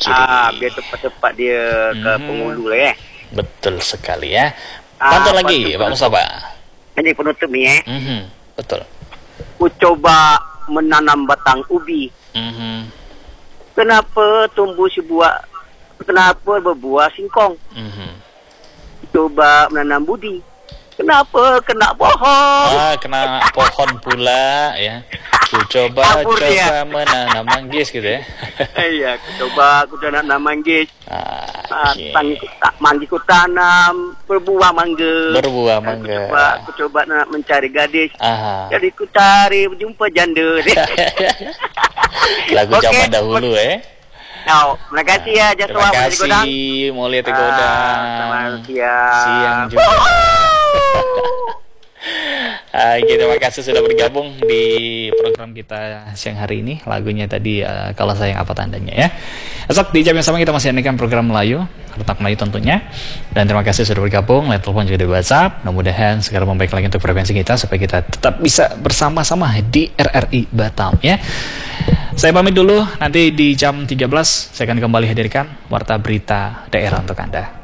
Biar cepat-cepat dia ke penghulu lah ya. Betul sekali ya. Pantun lagi Pak Mustafa. Ini penutup ni Betul. Ku coba menanam batang ubi. Kenapa tumbuh sebuah, kenapa berbuah singkong? Coba menanam budi. Kenapa kena pohon? Kena pohon pula ya. Ku coba menanam manggis gitu ya. Iya, ku nanam manggis. Manggis ku tanam berbuah mangga. Ku coba nak mencari gadis. Jadi ku cari jumpa janda. Lagu zaman dahulu terima kasih ya Jaswa. Terima kasih Mulia Tegodang. Selamat siang juga. Terima kasih sudah bergabung di program kita siang hari ini. Lagunya tadi Kalau Sayang Apa Tandanya ya. Esok di jam yang sama kita masih adakan program Melayu, Retak Melayu tentunya. Dan terima kasih sudah bergabung. Lewat telepon juga di WhatsApp. Mudah-mudahan segera membaik lagi untuk frekuensi kita supaya kita tetap bisa bersama-sama di RRI Batam ya. Saya pamit dulu. Nanti di jam 13 saya akan kembali hadirkan warta berita daerah untuk Anda.